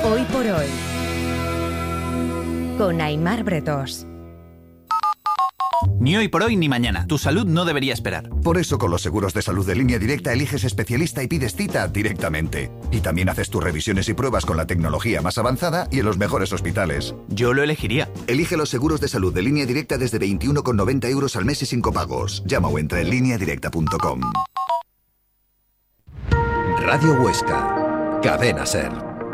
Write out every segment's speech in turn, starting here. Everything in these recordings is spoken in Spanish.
Hoy por hoy, con Aimar Bretós. Ni hoy por hoy ni mañana. Tu salud no debería esperar. Por eso con los seguros de salud de Línea Directa eliges especialista y pides cita directamente. Y también haces tus revisiones y pruebas con la tecnología más avanzada y en los mejores hospitales. Yo lo elegiría. Elige los seguros de salud de Línea Directa desde 21,90 € al mes y sin copagos. Llama o entra en lineadirecta.com. Radio Huesca, Cadena SER.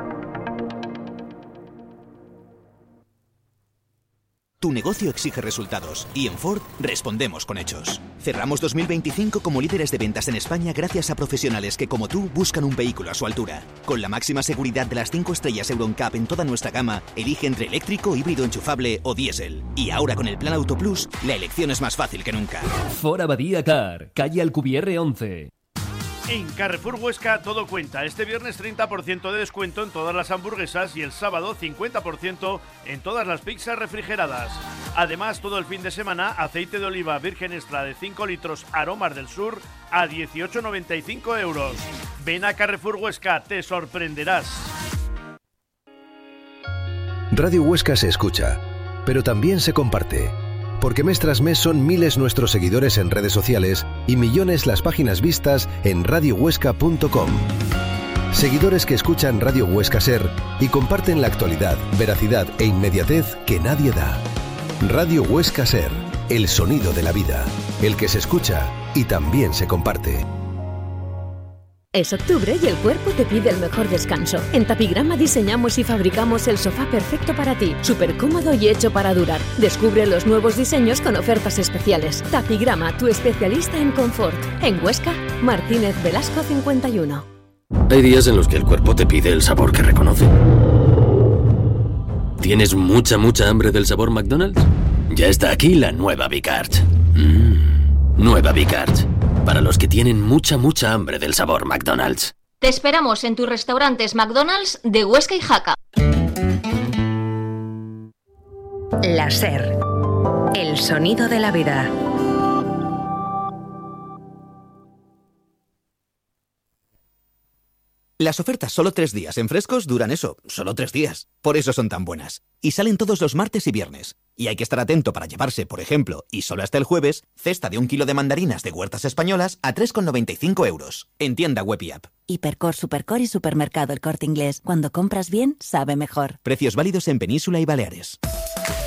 Tu negocio exige resultados y en Ford respondemos con hechos. Cerramos 2025 como líderes de ventas en España gracias a profesionales que, como tú, buscan un vehículo a su altura. Con la máxima seguridad de las 5 estrellas Euro NCAP en toda nuestra gama, elige entre eléctrico, híbrido enchufable o diésel. Y ahora con el Plan Auto Plus, la elección es más fácil que nunca. Ford Abadía Car, calle Alcubierre 11. En Carrefour Huesca todo cuenta. Este viernes 30% de descuento en todas las hamburguesas y el sábado 50% en todas las pizzas refrigeradas. Además, todo el fin de semana, aceite de oliva virgen extra de 5 litros Aromas del Sur a 18,95 €. Ven a Carrefour Huesca, te sorprenderás. Radio Huesca se escucha, pero también se comparte. Porque mes tras mes son miles nuestros seguidores en redes sociales y millones las páginas vistas en radiohuesca.com. Seguidores que escuchan Radio Huesca SER y comparten la actualidad, veracidad e inmediatez que nadie da. Radio Huesca SER, el sonido de la vida, el que se escucha y también se comparte. Es octubre y el cuerpo te pide el mejor descanso. En Tapigrama diseñamos y fabricamos el sofá perfecto para ti, súper cómodo y hecho para durar. Descubre los nuevos diseños con ofertas especiales. Tapigrama, tu especialista en confort. En Huesca, Martínez Velasco 51. Hay días en los que el cuerpo te pide el sabor que reconoce. ¿Tienes mucha hambre del sabor McDonald's? Ya está aquí la nueva Bicard. Nueva Bicard. Para los que tienen mucha hambre del sabor McDonald's. Te esperamos en tus restaurantes McDonald's de Huesca y Jaca. La SER, el sonido de la vida. Las ofertas solo 3 días en Frescos duran eso, solo 3 días. Por eso son tan buenas. Y salen todos los martes y viernes. Y hay que estar atento para llevarse, por ejemplo, y solo hasta el jueves, cesta de 1 kilo de mandarinas de huertas españolas a 3,95 €. En tienda web y app. Hipercor, Supercor y Supermercado El Corte Inglés. Cuando compras bien, sabe mejor. Precios válidos en Península y Baleares.